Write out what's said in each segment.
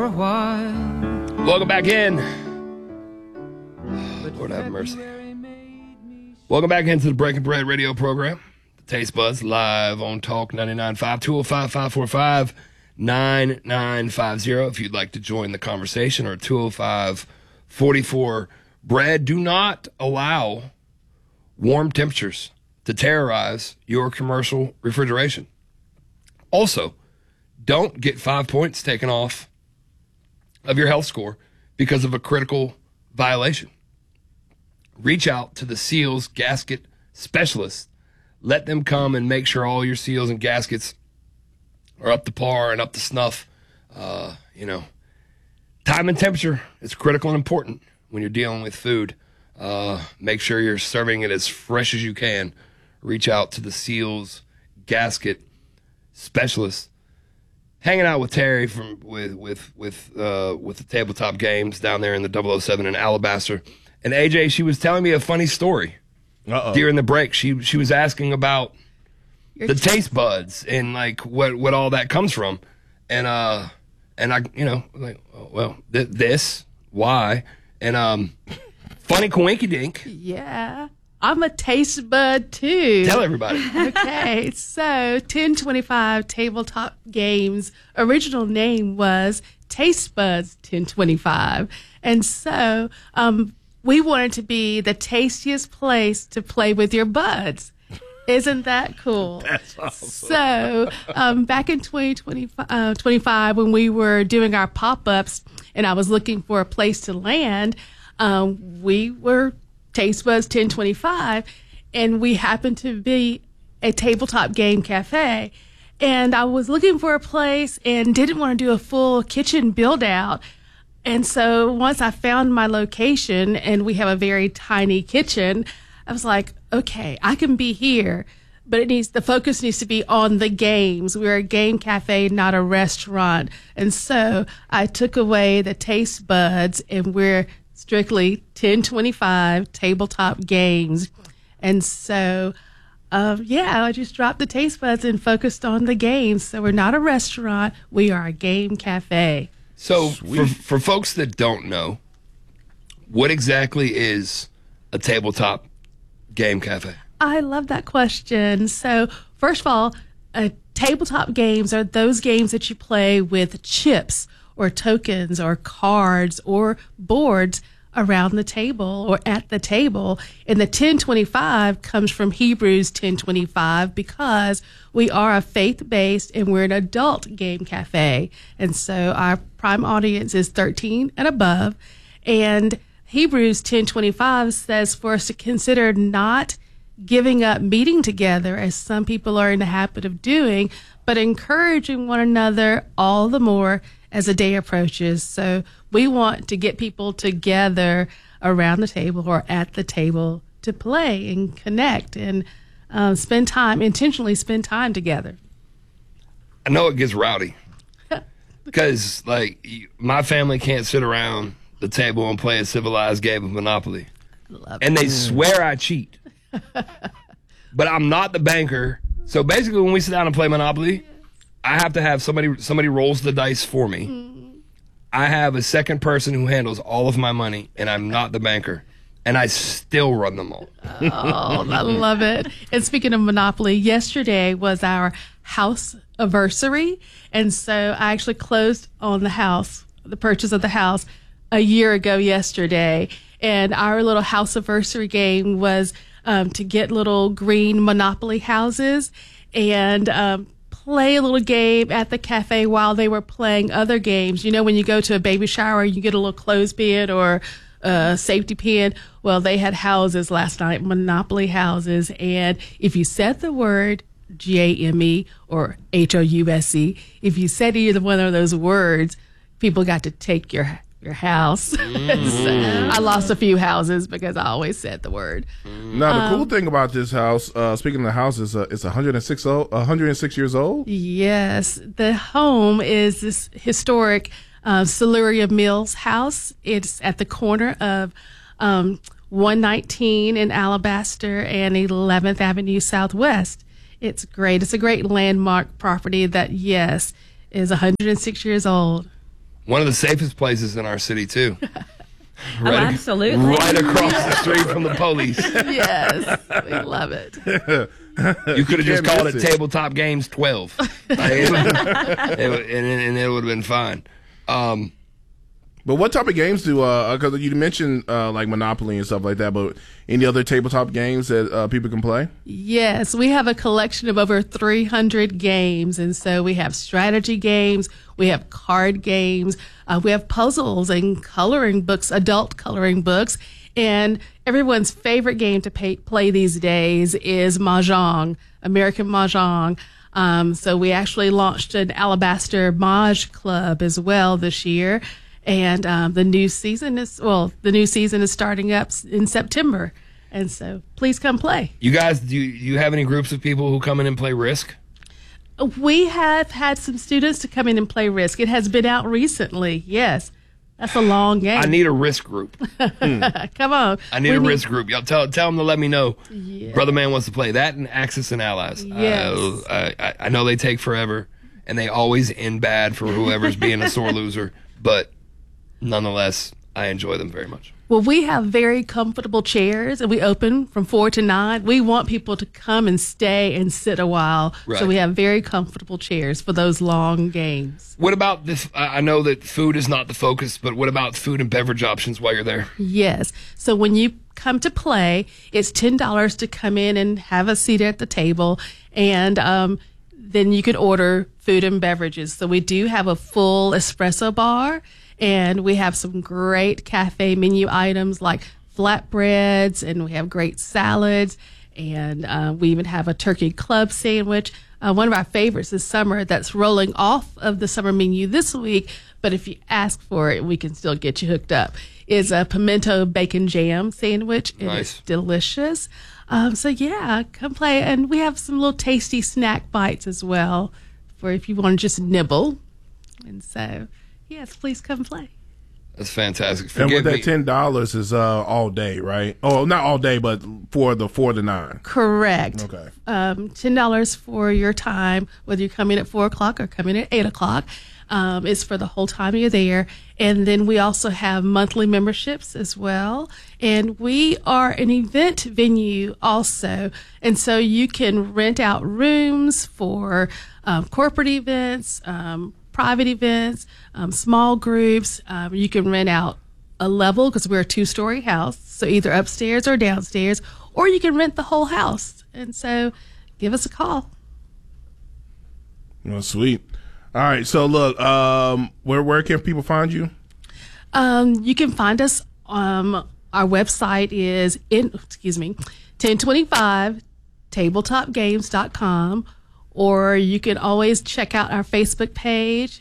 for a while. Welcome back in. Lord have mercy. Welcome back into the Breaking Bread radio program. The Taste Buds live on Talk 99.5, 205-545-9950. If you'd like to join the conversation, or 205-44-BREAD. Do not allow warm temperatures to terrorize your commercial refrigeration. Also, don't get 5 points taken off of your health score because of a critical violation. Reach out to the seals gasket specialist. Let them come and make sure all your seals and gaskets are up to par and up to snuff. Time and temperature is critical and important when you're dealing with food. Make sure you're serving it as fresh as you can. Reach out to the seals gasket specialist. Hanging out with Terry with the tabletop games down there in the 007 in Alabaster. And AJ, she was telling me a funny story during the break. She was asking about the taste buds and like what all that comes from. And I this, why? And funny coinky dink. Yeah. I'm a taste bud too. Tell everybody. Okay, so 1025 Tabletop Games original name was Taste Buds 1025. And so we wanted to be the tastiest place to play with your buds. Isn't that cool? That's awesome. So back in 2025, when we were doing our pop-ups and I was looking for a place to land, we were Taste Buds 1025, and we happened to be a tabletop game cafe. And I was looking for a place and didn't want to do a full kitchen build out. And so once I found my location and we have a very tiny kitchen, I was like, okay, I can be here, but the focus needs to be on the games. We're a game cafe, not a restaurant. And so I took away the taste buds and we're strictly 1025 Tabletop Games. And so, I just dropped the taste buds and focused on the games. So we're not a restaurant. We are a game cafe. So for folks that don't know, what exactly is a tabletop game cafe? I love that question. So first of all, tabletop games are those games that you play with chips or tokens or cards or boards around the table or at the table. And the 1025 comes from Hebrews 1025 because we are a faith-based and we're an adult game cafe. And so our prime audience is 13 and above. And Hebrews 1025 says for us to consider not giving up meeting together as some people are in the habit of doing, but encouraging one another all the more as the day approaches. So we want to get people together around the table or at the table to play and connect and intentionally spend time together. I know it gets rowdy because my family can't sit around the table and play a civilized game of Monopoly. And they swear I cheat. But I'm not the banker. So basically when we sit down and play Monopoly, I have to have somebody rolls the dice for me. Mm-hmm. I have a second person who handles all of my money, and I'm not the banker. And I still run them all. Oh, I love it. And speaking of Monopoly, yesterday was our house anniversary. And so I actually closed on the purchase of the house a year ago yesterday. And our little house anniversary game was to get little green Monopoly houses and play a little game at the cafe while they were playing other games. You know, when you go to a baby shower, you get a little clothespin or safety pin. Well, they had houses last night, Monopoly houses. And if you said the word GAME or HOUSE, if you said either one of those words, people got to take your house. Mm-hmm. So I lost a few houses because I always said the word. Now, the cool thing about this house, speaking of the house, is it's 106 years old. Yes. The home is this historic Siluria Mills house. It's at the corner of 119 in Alabaster and 11th Avenue Southwest. It's great. It's a great landmark property that, yes, is 106 years old. One of the safest places in our city, too. Absolutely. Right across the street from the police. Yes, we love it. You could have just called it miss it. Tabletop Games 12. And it would have been fine. But what type of games do, because you mentioned like Monopoly and stuff like that, but any other tabletop games that people can play? Yes, we have a collection of over 300 games. And so we have strategy games, we have card games, we have puzzles and coloring books, adult coloring books. And everyone's favorite game to play these days is Mahjong, American Mahjong. So we actually launched an Alabaster Maj Club as well this year. And the new season is starting up in September. And so please come play. You guys, do you have any groups of people who come in and play Risk? We have had some students to come in and play Risk. It has been out recently. Yes. That's a long game. I need a Risk group. Come on. I need a Risk group. Y'all tell them to let me know. Yeah. Brother Man wants to play that and Axis and Allies. Yes. I know they take forever, and they always end bad for whoever's being a sore loser. But nonetheless, I enjoy them very much. Well, we have very comfortable chairs, and we open from 4 to 9. We want people to come and stay and sit a while. Right. So we have very comfortable chairs for those long games. What about this? I know that food is not the focus, but what about food and beverage options while you're there? Yes. So when you come to play, it's $10 to come in and have a seat at the table, and then you can order food and beverages. So we do have a full espresso bar, and we have some great cafe menu items like flatbreads, and we have great salads, and we even have a turkey club sandwich. One of our favorites this summer that's rolling off of the summer menu this week, but if you ask for it, we can still get you hooked up, is a pimento bacon jam sandwich. And Nice. It's delicious. So yeah, come play. And we have some little tasty snack bites as well for if you want to just nibble. And so, yes, please come play. That's fantastic. And with Forgive that me. $10 is all day, right? Oh, not all day, but for the 4 to 9. Correct. Okay. $10 for your time, whether you come in at 4 o'clock or come in at 8 o'clock. It's for the whole time you're there. And then we also have monthly memberships as well. And we are an event venue also. And so you can rent out rooms for corporate events, private events, small groups. You can rent out a level because we're a 2-story house, so either upstairs or downstairs, or you can rent the whole house. And so give us a call. Oh, sweet. All right. So look, where can people find you? You can find us. Our website is 1025tabletopgames.com, or you can always check out our Facebook page,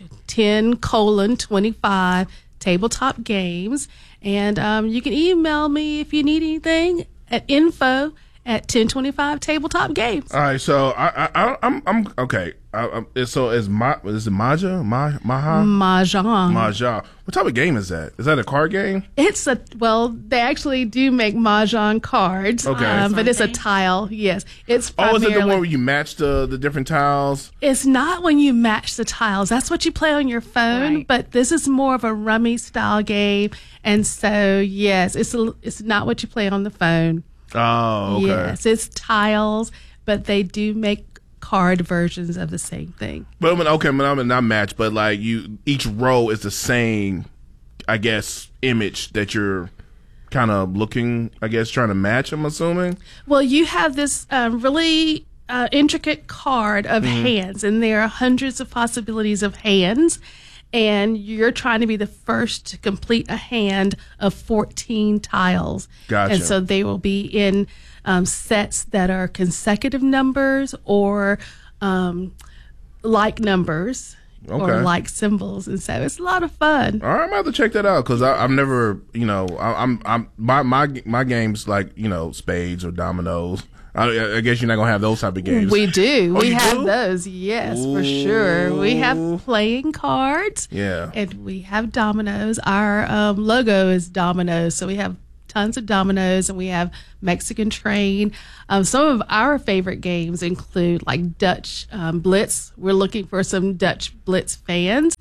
10:25 Tabletop Games. And you can email me if you need anything at info@1025 Tabletop Games. All right. So I'm okay. So is it Maja? Maha? Mahjong. Mahjong. What type of game is that? Is that a card game? They actually do make Mahjong cards. Okay. But it's a tile. Yes. It's Oh, is it the primarily- one where you match the different tiles? It's not when you match the tiles. That's what you play on your phone. Right. But this is more of a rummy style game. And so, yes, it's not what you play on the phone. Oh, okay. Yes, it's tiles, but they do make card versions of the same thing. But I'm not match, but like each row is the same, I guess, image that you're kind of looking, I guess, trying to match. I'm assuming. Well, you have this really intricate card of hands, and there are hundreds of possibilities of hands. And you're trying to be the first to complete a hand of 14 tiles. Gotcha. And so they will be in sets that are consecutive numbers or like numbers or Okay. like symbols. And so it's a lot of fun. All right, I'm gonna have to check that out because I've never, I'm my games like spades or dominoes. I guess you're not gonna have those type of games. We do. Oh, We you have do? those. Yes, for sure. We Ooh. have playing cards. Yeah. And we have dominoes. Our logo is dominoes. So we have tons of dominoes, and we have Mexican Train. Some of our favorite games include like Dutch Blitz. We're looking for some Dutch Blitz fans.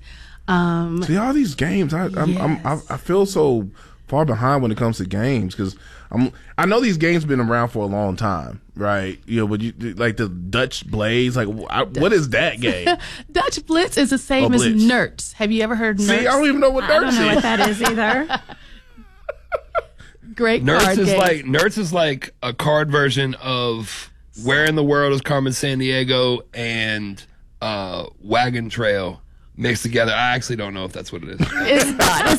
See, all these games, I feel so far behind when it comes to games because I know these games been around for a long time, right? You know, but you like the Dutch Blaze, like what is that game? Dutch Blitz is the same as Blitz. Nerds. Have you ever heard of Nerds? See, I don't even know what I Nerds don't know what is. that is either. Great card game. Nerds is like a card version of Where in the World is Carmen Sandiego and Wagon Trail mixed together. I actually don't know if that's what it is. It's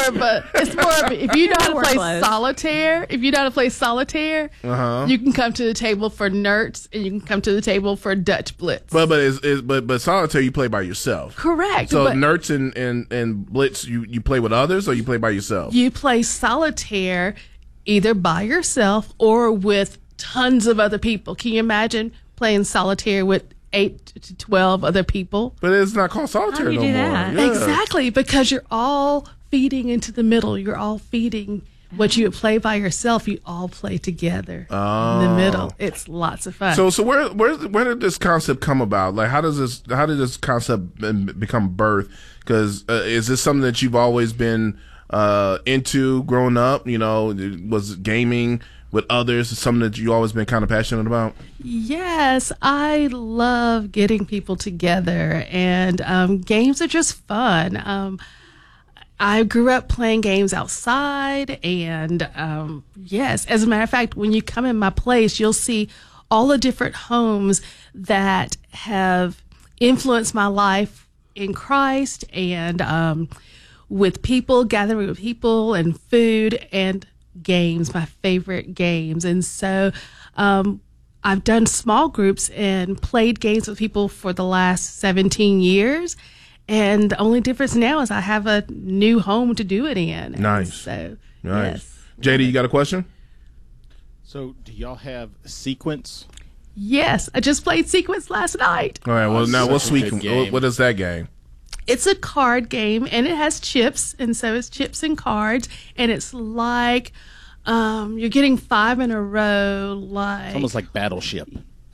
more of if you know how to We're play close. solitaire. If you know how to play solitaire, you can come to the table for Nerds and you can come to the table for Dutch Blitz. But solitaire you play by yourself. Correct. So but Nerds and Blitz you play with others or you play by yourself? you play solitaire either by yourself or with tons of other people. Can you imagine playing solitaire with 8 to 12 other people? But it's not called solitaire How do you no do more. that? Yeah. Exactly, because you're all feeding into the middle. You're all feeding what you would play by yourself. You all play together in the middle. It's lots of fun. So where did this concept come about? Like how did this concept become birth? Because is this something that you've always been into growing up? You know, was gaming with others something that you always been kind of passionate about? Yes, I love getting people together, and games are just fun. I grew up playing games outside, and yes, as a matter of fact, when you come in my place, you'll see all the different homes that have influenced my life in Christ, and with people, gathering with people, and food, and games, my favorite games. And so I've done small groups and played games with people for the last 17 years. And the only difference now is I have a new home to do it in. Nice. So, Nice. yes. JD, you got a question? So, do y'all have Sequence? Yes, I just played Sequence last night. All right. Well, now such what's a good sweet? game. What is that game? It's a card game, and it has chips, and so it's chips and cards, and it's like you're getting 5 in a row, like It's almost like Battleship.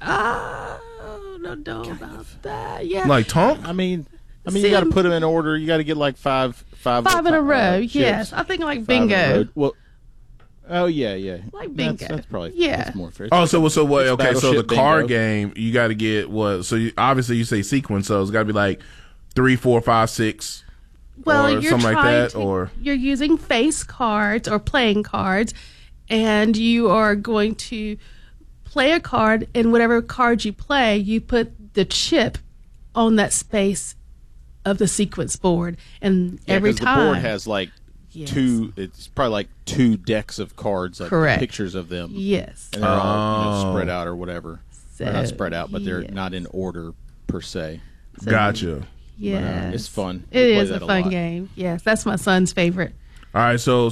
don't know about that. Yeah, Like Tonk? I mean, you got to put them in order. You got to get like five 5 in a row. chips. Yes, I think like 5 in a bingo. row. Well, oh yeah. Like bingo. That's probably Yeah. That's more fair. Oh, so what? Okay, so the Battleship card bingo. game you got to get what? So obviously you say sequence, so it's got to be like 3, 4, 5, 6. Well, or you're something like trying that, to, or you're using face cards or playing cards, and you are going to play a card, and whatever card you play, you put the chip on that space of the sequence board, and Yeah, every 'cause time the board has like Yes. two. It's probably like 2 decks of cards, like Correct. pictures of them, yes. and they're all Oh. spread out or whatever. They're not spread out, but they're yes. not in order per se. gotcha. Yes. It's fun. It We play is a that a fun lot. game. Yes, that's my son's favorite. All right, so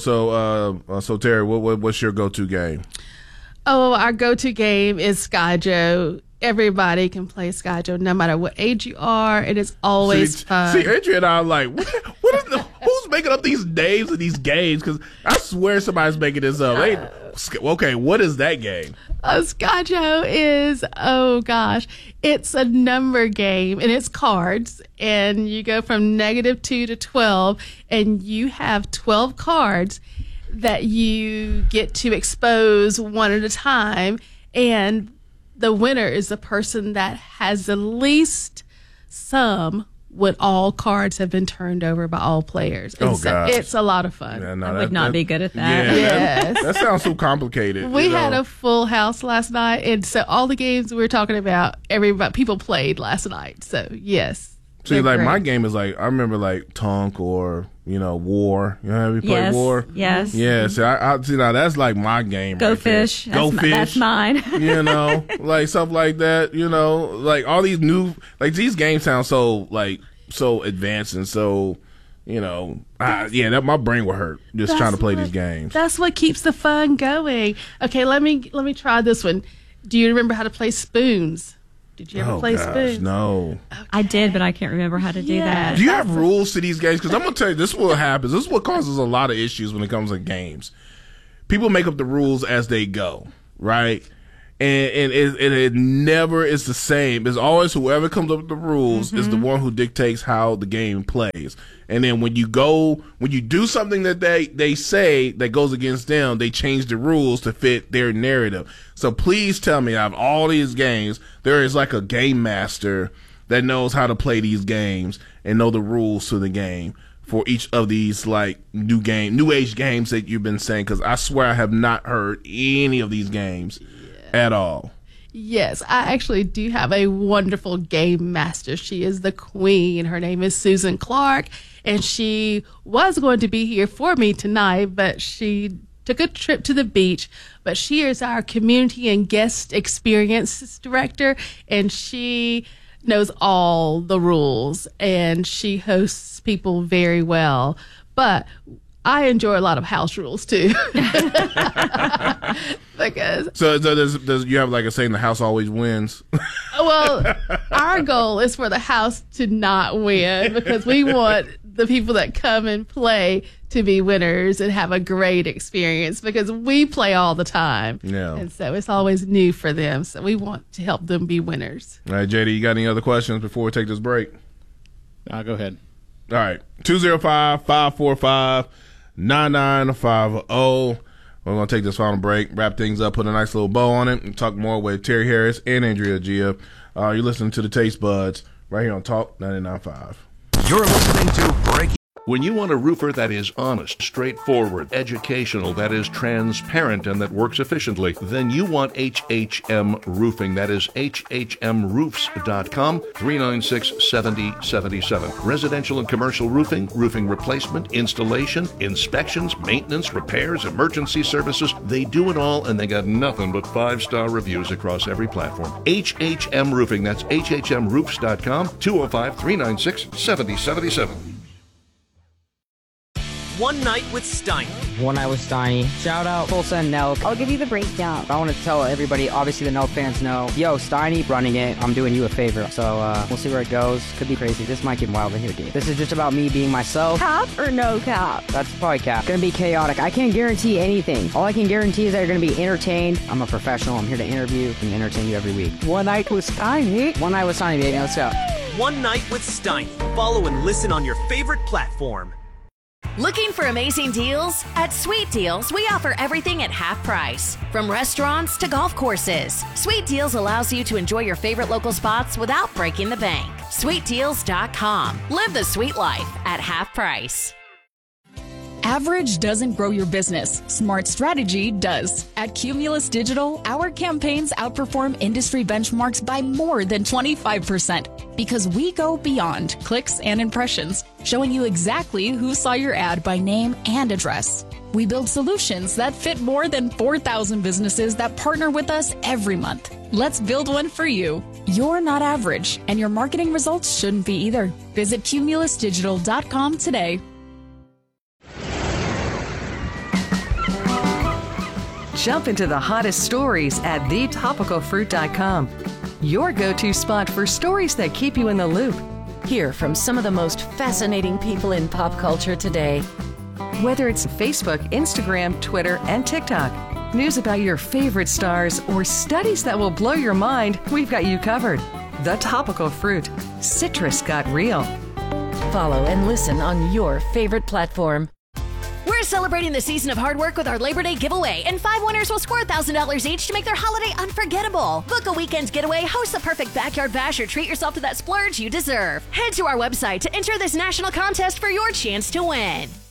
Terry, what's your go-to game? Oh, our go-to game is Skyjo. Everybody can play Skyjo, no matter what age you are. It is always fun. See, Adrian and I are like, what is who's making up these names of these games? Because I swear somebody's making this up. Okay, what is that game? Skyjo is, oh gosh, it's a number game, and it's cards, and you go from -2 to 12, and you have 12 cards that you get to expose one at a time, and the winner is the person that has the least sum when all cards have been turned over by all players. And Oh, so gosh. it's a lot of fun. Yeah, no, I would not be good at that. Yeah, Yes. that sounds so complicated. We you know? had a full house last night, and so all the games we were talking about, people played last night. So yes, See, they're like great. my game is like I remember like Tonk or War. You know, have you played Yes. War? Yes. Yeah, see, I see now that's like my game. Go right there. fish. Go fish. That's mine. You know, like stuff like that. You know, like all these new these games sound so so advanced and so that my brain will hurt just trying to play these games. That's what keeps the fun going. Okay, let me try this one. Do you remember how to play spoons? Did you ever play spoons? No. I did, but I can't remember how to do Yeah. that. Do you have rules to these games? Because I'm gonna tell you, this is what happens. This is what causes a lot of issues when it comes to games. People make up the rules as they go, right? And it never is the same. It's always whoever comes up with the rules is the one who dictates how the game plays. And then when you do something that they say that goes against them, they change the rules to fit their narrative. So please tell me, out of all these games, there is like a game master that knows how to play these games and know the rules to the game for each of these like new age games that you've been saying. Because I swear I have not heard any of these games at all. Yes, I actually do have a wonderful game master. She is the queen. Her name is Susan Clark, and she was going to be here for me tonight, but she took a trip to the beach. But she is our community and guest experience director, and she knows all the rules, and she hosts people very well. But I enjoy a lot of house rules too. Because so does you have like a saying, the house always wins? Well, our goal is for the house to not win, because we want the people that come and play to be winners and have a great experience, because we play all the time. Yeah. And so it's always new for them. So we want to help them be winners. All right, JD, you got any other questions before we take this break? Go ahead. All right, 205-545-9950. We're going to take this final break, wrap things up, put a nice little bow on it, and talk more with Terry Harris and Andrea Gia. You're listening to the Taste Buds right here on Talk 99.5. You're listening to Breaking. When you want a roofer that is honest, straightforward, educational, that is transparent, and that works efficiently, then you want HHM Roofing. That is HHMroofs.com, 396-7077. Residential and commercial roofing, roofing replacement, installation, inspections, maintenance, repairs, emergency services. They do it all, and they got nothing but 5-star reviews across every platform. HHM Roofing. That's HHMroofs.com, 205-396-7077. One Night with Steiny. One Night with Steiny. Shout out Tulsa and Nelk. I'll give you the breakdown. I want to tell everybody, obviously the Nelk fans know, yo, Steiny running it. I'm doing you a favor. So we'll see where it goes. Could be crazy. This might get wild in here, dude. This is just about me being myself. Cap or no cap? That's probably cap. Gonna be chaotic. I can't guarantee anything. All I can guarantee is that you're gonna be entertained. I'm a professional. I'm here to interview and entertain you every week. One Night with Steiny. One Night with Steiny, baby. Let's go. One Night with Steiny. Follow and listen on your favorite platform. Looking for amazing deals? At Sweet Deals, we offer everything at half price. From restaurants to golf courses, Sweet Deals allows you to enjoy your favorite local spots without breaking the bank. SweetDeals.com. Live the sweet life at half price. Average doesn't grow your business. Smart strategy does. At Cumulus Digital, our campaigns outperform industry benchmarks by more than 25% because we go beyond clicks and impressions, showing you exactly who saw your ad by name and address. We build solutions that fit more than 4,000 businesses that partner with us every month. Let's build one for you. You're not average, and your marketing results shouldn't be either. Visit cumulusdigital.com today. Jump into the hottest stories at thetopicalfruit.com. Your go-to spot for stories that keep you in the loop. Hear from some of the most fascinating people in pop culture today. Whether it's Facebook, Instagram, Twitter, and TikTok, news about your favorite stars, or studies that will blow your mind, we've got you covered. The Topical Fruit. Citrus got real. Follow and listen on your favorite platform. We're celebrating the season of hard work with our Labor Day giveaway, and 5 winners will score $1,000 each to make their holiday unforgettable. Book a weekend getaway, host the perfect backyard bash, or treat yourself to that splurge you deserve. Head to our website to enter this national contest for your chance to win.